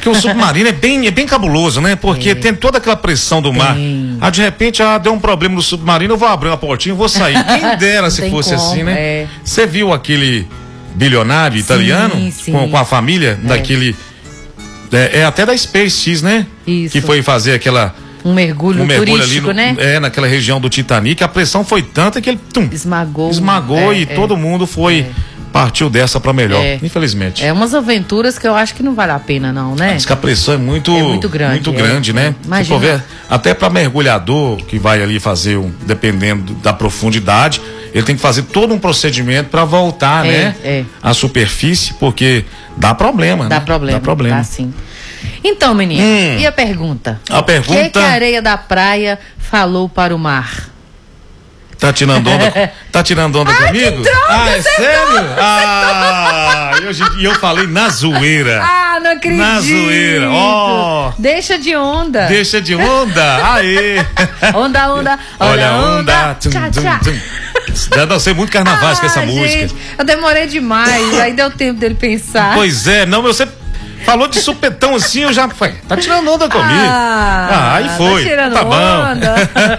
Porque o submarino é bem cabuloso, né? Porque tem toda aquela pressão do mar. De repente, deu um problema no submarino, eu vou abrir uma portinha e vou sair. Quem dera se fosse assim, né? Você viu aquele bilionário italiano com a família daquele... até da SpaceX, né? Isso. Que foi fazer aquela... Um mergulho turístico, ali naquela região do Titanic. A pressão foi tanta que ele esmagou e todo mundo partiu dessa pra melhor, infelizmente. Umas aventuras que eu acho que não vale a pena não, né? Diz que a pressão é muito grande. Muito grande, né? Imagina. Ver, até pra mergulhador que vai ali fazer, dependendo da profundidade, ele tem que fazer todo um procedimento pra voltar, né? À superfície, porque dá problema, né? Dá problema. Dá sim. Então, menino, e a pergunta? A pergunta... O que a areia da praia falou para o mar? Tá tirando onda comigo? Que droga, é sério? E eu falei na zoeira. Não acredito. Na zoeira. Deixa de onda. Deixa de onda. Aê. Onda. Olha a onda. Tchá. Já dancei muito carnavais com essa música. Eu demorei demais, aí deu tempo dele pensar. Pois é, você falou de supetão assim, eu já... Tá tirando onda comigo. Aí foi. Tá tirando onda.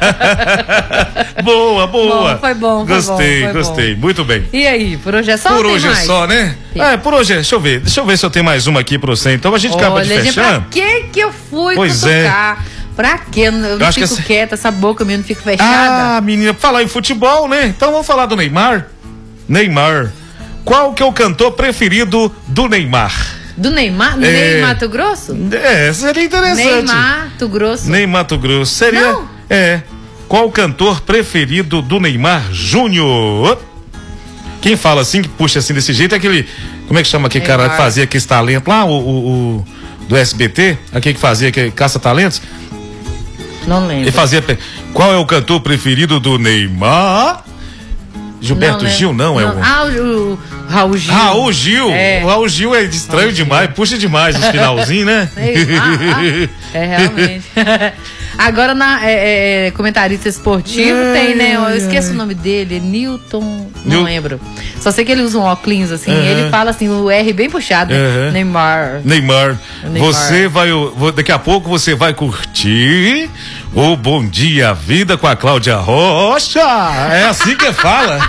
Boa. Foi bom. Gostei. Muito bem. E aí, por hoje é só? Por hoje é só, né? Por hoje deixa eu ver se eu tenho mais uma aqui pra você. Então a gente acaba de fechar. Pra que eu fui cutucar? Pra quê? Eu não fico quieta, essa boca minha não fica fechada. Menina, falar em futebol, né? Então vamos falar do Neymar. Qual que é o cantor preferido do Neymar? Do Neymar? Ney Mato Grosso? Seria interessante. Ney Mato Grosso. Seria? Não? Qual o cantor preferido do Neymar Júnior? Quem fala assim, que puxa assim desse jeito, é aquele... Como é que chama aquele cara que fazia aquele talento lá? O do SBT? Aquele que fazia aquele caça-talentos? Não lembro. Ele fazia... Qual é o cantor preferido do Neymar? Gilberto Gil, não. O Raul Gil. Raul Gil. O Raul Gil é estranho demais, puxa demais no finalzinho, né? Realmente. Agora comentarista esportivo tem, né? Eu esqueço o nome dele, Newton, não lembro. Só sei que ele usa um óculos assim, ele fala assim, o R bem puxado, Neymar. Você vai, daqui a pouco você vai curtir o Bom Dia Vida com a Cláudia Rocha. É assim que fala.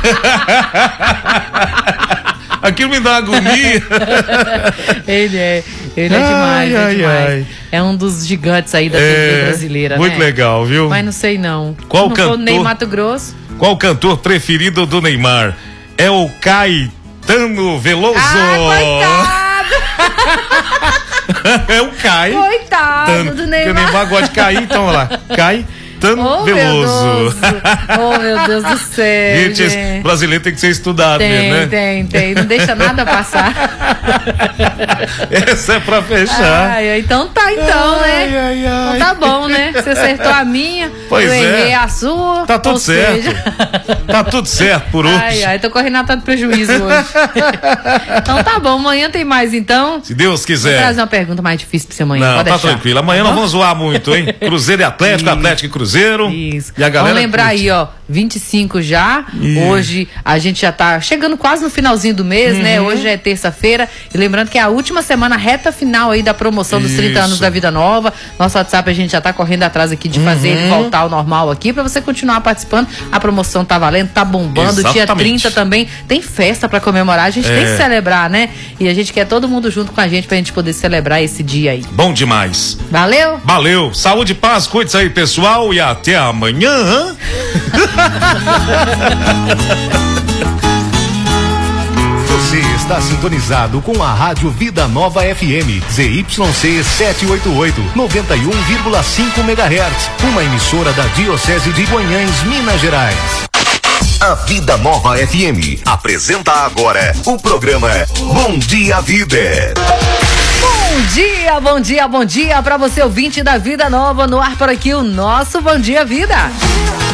Aquilo me dá agonia. Ele é demais. É um dos gigantes aí da TV brasileira, muito legal, viu? Mas não sei não. Qual cantor? Ney Mato Grosso. Qual cantor preferido do Neymar? É o Caetano Veloso. Coitado! É o Coitado do Neymar. Porque o Neymar gosta de cair, então olha lá. Caetano Veloso. Meu Deus do céu. Gente, brasileiro tem que ser estudado mesmo, né? Tem. Não deixa nada passar. Essa é pra fechar. Então tá, né? Então tá bom, né? Você acertou a minha, eu errei a sua. Tá tudo certo. Tá tudo certo por hoje. Tô correndo atrás do prejuízo hoje. Então tá bom, amanhã tem mais então. Se Deus quiser. Vou trazer uma pergunta mais difícil pra você amanhã. Não, tá tranquilo. Amanhã não vamos zoar muito, hein? Cruzeiro e Atlético e Cruzeiro. Isso. E a galera vamos lembrar aí, 25 já. Hoje a gente já tá chegando quase no finalzinho do mês, né? Hoje é terça-feira. E lembrando que é a última semana, reta final aí da promoção dos 30 anos da Vida Nova. Nosso WhatsApp a gente já tá correndo atrás aqui de fazer ele voltar ao normal aqui, pra você continuar participando. A promoção tá valendo, tá bombando. Dia 30 também tem festa pra comemorar. A gente tem que celebrar, né? E a gente quer todo mundo junto com a gente pra gente poder celebrar esse dia aí. Bom demais. Valeu. Saúde e paz, cuide-se aí, pessoal, e até amanhã. Você está sintonizado com a Rádio Vida Nova FM, ZYC 788, 91,5 MHz, uma emissora da Diocese de Guanhães, Minas Gerais. A Vida Nova FM apresenta agora o programa Bom Dia Vida. Bom dia para você ouvinte da Vida Nova, no ar por aqui o nosso Bom Dia Vida.